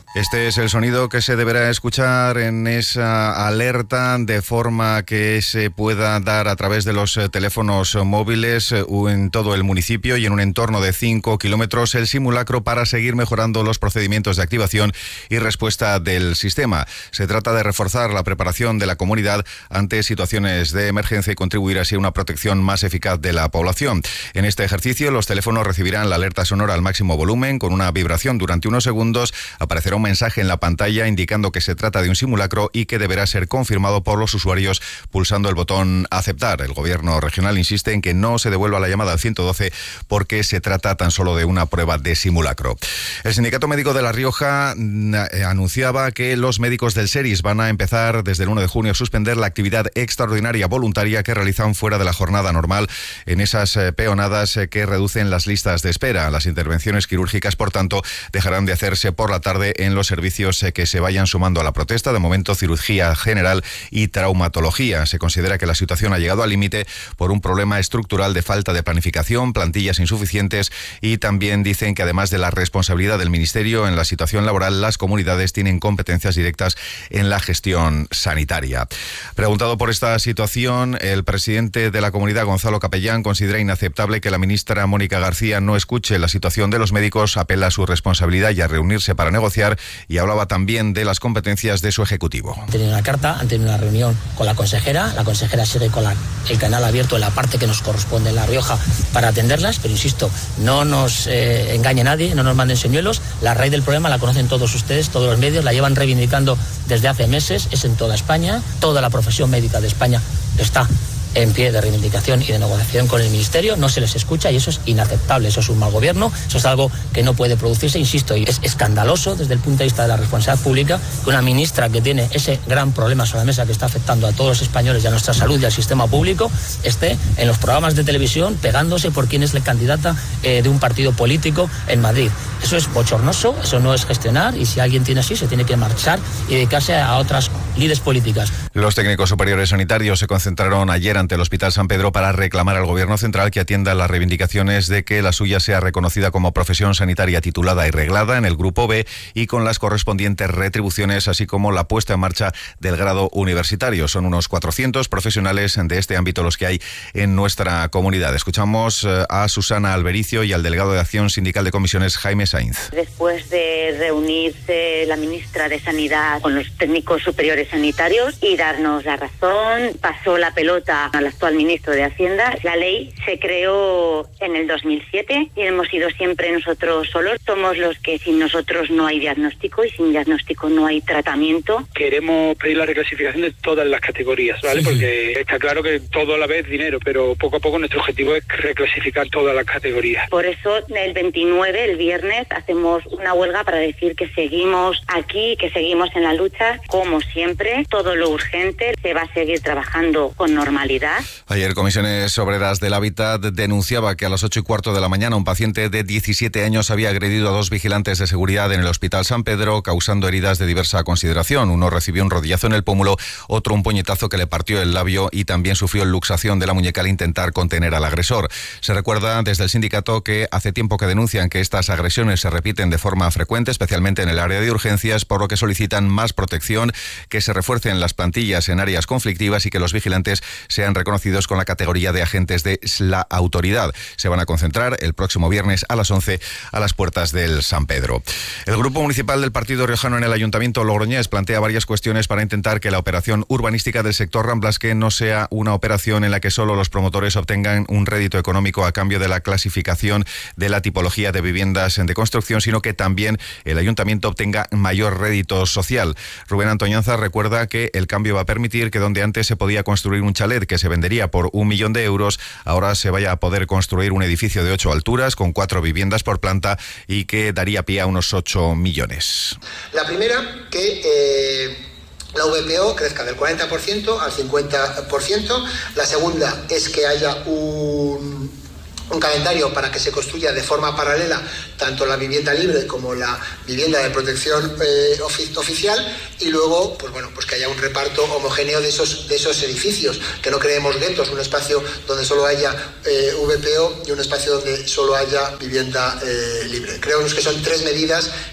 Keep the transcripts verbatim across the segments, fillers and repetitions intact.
Este es el sonido que se deberá escuchar en esa alerta de forma que se pueda dar a través de los teléfonos móviles en todo el municipio y en un entorno de cinco kilómetros el simulacro para seguir mejorando los procedimientos de activación y respuesta del sistema. Se trata de reforzar la preparación de la comunidad ante situaciones de emergencia y contribuir así a una protección más eficaz de la población. En este ejercicio los teléfonos recibirán la alerta sonora al máximo volumen. Con una vibración durante unos segundos aparecerá un mensaje en la pantalla indicando que se trata de un simulacro y que deberá ser confirmado por los usuarios pulsando el botón aceptar. El gobierno regional insiste en que no se devuelva la llamada al ciento doce porque se trata tan solo de una prueba de simulacro. El Sindicato Médico de La Rioja anunciaba que los médicos del SERIS van a empezar desde el uno de junio a suspender la actividad extraordinaria voluntaria que realizan fuera de la jornada normal en esas peonadas que reducen las listas de espera. Las intervenciones quirúrgicas, por tanto, dejarán de hacerse por la tarde en los servicios que se vayan sumando a la protesta. De momento, cirugía general y traumatología. Se considera que la situación ha llegado al límite por un problema estructural de falta de planificación, plantillas insuficientes y también dicen que además de la responsabilidad del Ministerio en la situación laboral, las comunidades tienen competencias directas en la gestión sanitaria. Preguntado por esta situación, el presidente de la comunidad, Gonzalo Capellán, considera inaceptable que la ministra Mónica García no escuche la situación de los médicos, apela a su responsabilidad y a reunirse para negociar, y hablaba también de las competencias de su ejecutivo. Han tenido una carta, han tenido una reunión con la consejera, la consejera sigue con la, el canal abierto en la parte que nos corresponde en La Rioja para atenderlas, pero insisto, no nos eh, engañe nadie, no nos manden señuelos, la raíz del problema la conocen todos ustedes, todos los medios, la llevan reivindicando desde hace meses, es en toda España, toda la profesión médica de España está en pie de reivindicación y de negociación con el Ministerio, no se les escucha y eso es inaceptable, eso es un mal gobierno, eso es algo que no puede producirse, insisto, y es escandaloso desde el punto de vista de la responsabilidad pública que una ministra que tiene ese gran problema sobre la mesa que está afectando a todos los españoles y a nuestra salud y al sistema público esté en los programas de televisión pegándose por quién es la candidata eh, de un partido político en Madrid. Eso es bochornoso, eso no es gestionar y si alguien tiene así se tiene que marchar y dedicarse a otras lides políticas. Los técnicos superiores sanitarios se concentraron ayer ante el Hospital San Pedro para reclamar al Gobierno central que atienda las reivindicaciones de que la suya sea reconocida como profesión sanitaria titulada y reglada en el Grupo B y con las correspondientes retribuciones, así como la puesta en marcha del grado universitario. Son unos cuatrocientos profesionales de este ámbito los que hay en nuestra comunidad. Escuchamos a Susana Albericio y al delegado de Acción Sindical de Comisiones, Jaime Sainz. Después de reunirse la ministra de Sanidad con los técnicos superiores sanitarios y darnos la razón, pasó la pelota al actual ministro de Hacienda. La ley se creó en el dos mil siete y hemos sido siempre nosotros solos. Somos los que sin nosotros no hay diagnóstico y sin diagnóstico no hay tratamiento. Queremos pedir la reclasificación de todas las categorías, ¿vale? Porque está claro que todo a la vez es dinero, pero poco a poco nuestro objetivo es reclasificar todas las categorías. Por eso el veintinueve, el viernes, hacemos una huelga para decir que seguimos aquí, que seguimos en la lucha, como siempre. Todo lo urgente se va a seguir trabajando con normalidad. Ayer Comisiones Obreras del Hábitat denunciaba que a las ocho y cuarto de la mañana un paciente de diecisiete años había agredido a dos vigilantes de seguridad en el Hospital San Pedro, causando heridas de diversa consideración. Uno recibió un rodillazo en el pómulo, otro un puñetazo que le partió el labio y también sufrió luxación de la muñeca al intentar contener al agresor. Se recuerda desde el sindicato que hace tiempo que denuncian que estas agresiones se repiten de forma frecuente, especialmente en el área de urgencias, por lo que solicitan más protección, que se refuercen las plantillas en áreas conflictivas y que los vigilantes sean reconocidos con la categoría de agentes de la autoridad. Se van a concentrar el próximo viernes a las once a las puertas del San Pedro. El Grupo Municipal del Partido Riojano en el Ayuntamiento Logroñés plantea varias cuestiones para intentar que la operación urbanística del sector Ramblasque no sea una operación en la que solo los promotores obtengan un rédito económico a cambio de la clasificación de la tipología de viviendas de construcción, sino que también el Ayuntamiento obtenga mayor rédito social. Rubén Antoñanza recuerda que el cambio va a permitir que donde antes se podía construir un chalet que se vendería por un millón de euros, ahora se vaya a poder construir un edificio de ocho alturas con cuatro viviendas por planta y que daría pie a unos ocho millones. La primera, que eh, la V P O crezca del cuarenta por ciento al cincuenta por ciento. La segunda es que haya un... un calendario para que se construya de forma paralela tanto la vivienda libre como la vivienda de protección eh, ofi- oficial y luego pues bueno pues que haya un reparto homogéneo de esos de esos edificios, que no creemos guetos, un espacio donde solo haya eh, V P O y un espacio donde solo haya vivienda eh, libre. Creemos que son tres medidas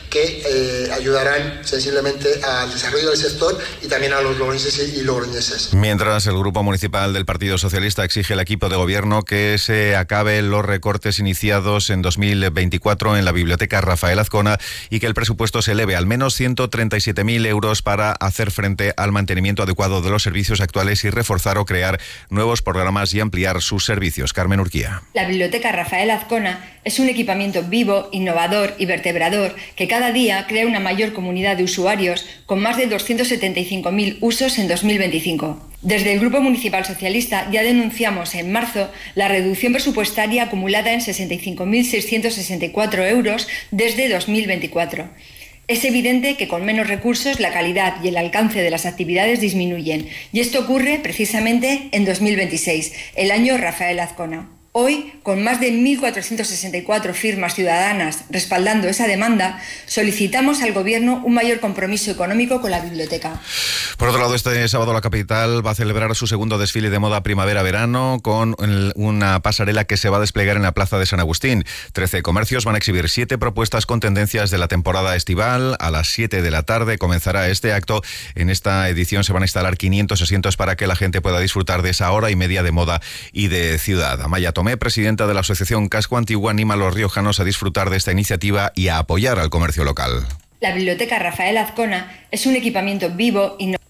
que eh, ayudarán sensiblemente al desarrollo del sector y también a los logroñeses y logroñesas. Mientras, el Grupo Municipal del Partido Socialista exige al equipo de gobierno que se acaben los recortes iniciados en dos mil veinticuatro en la Biblioteca Rafael Azcona y que el presupuesto se eleve al menos ciento treinta y siete mil euros para hacer frente al mantenimiento adecuado de los servicios actuales y reforzar o crear nuevos programas y ampliar sus servicios. Carmen Urquía. La Biblioteca Rafael Azcona es un equipamiento vivo, innovador y vertebrador que cada día crea una mayor comunidad de usuarios con más de doscientos setenta y cinco mil usos en dos mil veinticinco. Desde el Grupo Municipal Socialista ya denunciamos en marzo la reducción presupuestaria acumulada en sesenta y cinco mil seiscientos sesenta y cuatro euros desde dos mil veinticuatro. Es evidente que con menos recursos la calidad y el alcance de las actividades disminuyen, y esto ocurre precisamente en dos mil veintiséis, el año Rafael Azcona. Hoy, con más de mil cuatrocientas sesenta y cuatro firmas ciudadanas respaldando esa demanda, solicitamos al Gobierno un mayor compromiso económico con la biblioteca. Por otro lado, este sábado la capital va a celebrar su segundo desfile de moda primavera-verano con una pasarela que se va a desplegar en la Plaza de San Agustín. Trece comercios van a exhibir siete propuestas con tendencias de la temporada estival. A las siete de la tarde comenzará este acto. En esta edición se van a instalar quinientos asientos para que la gente pueda disfrutar de esa hora y media de moda y de ciudad. Amaya Tomé, presidenta de la Asociación Casco Antiguo, anima a los riojanos a disfrutar de esta iniciativa y a apoyar al comercio local. La Biblioteca Rafael Azcona es un equipamiento vivo y no...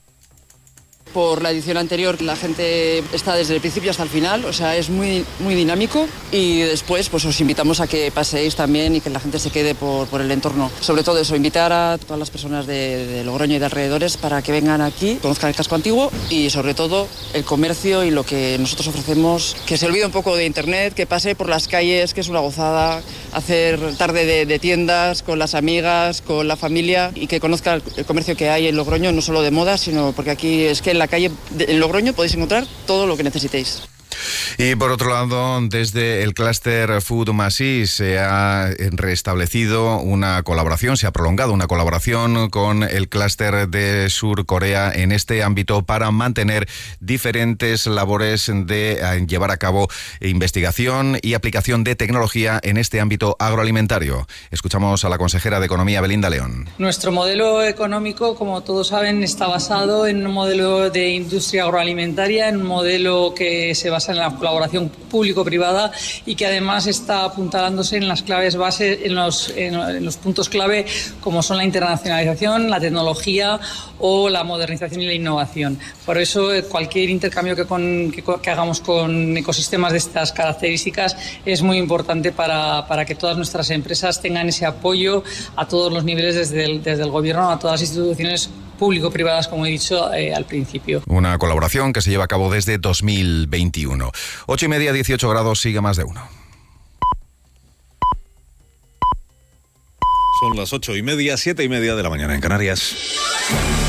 Por la edición anterior la gente está desde el principio hasta el final, o sea, es muy, muy dinámico, y después pues os invitamos a que paséis también y que la gente se quede por, por el entorno. Sobre todo eso, invitar a todas las personas de, de Logroño y de alrededores para que vengan aquí, conozcan el casco antiguo y sobre todo el comercio y lo que nosotros ofrecemos, que se olvide un poco de internet, que pase por las calles, que es una gozada, hacer tarde de, de tiendas con las amigas, con la familia, y que conozca el, el comercio que hay en Logroño, no solo de moda, sino porque aquí es que en la calle de, en Logroño podéis encontrar todo lo que necesitéis. Y por otro lado, desde el clúster Food Masí se ha restablecido una colaboración, se ha prolongado una colaboración con el clúster de Sur Corea en este ámbito para mantener diferentes labores de llevar a cabo investigación y aplicación de tecnología en este ámbito agroalimentario. Escuchamos a la consejera de Economía, Belinda León. Nuestro modelo económico, como todos saben, está basado en un modelo de industria agroalimentaria, en un modelo que se basa en la colaboración público-privada y que además está apuntalándose en las claves base, en los, en, en los puntos clave como son la internacionalización, la tecnología o la modernización y la innovación. Por eso cualquier intercambio que, con, que, que hagamos con ecosistemas de estas características es muy importante para, para que todas nuestras empresas tengan ese apoyo a todos los niveles, desde el, desde el gobierno a todas las instituciones público-privadas, como he dicho eh, al principio. Una colaboración que se lleva a cabo desde dos mil veintiuno. Ocho y media, dieciocho grados, sigue más de uno. Son las ocho y media, siete y media de la mañana en Canarias.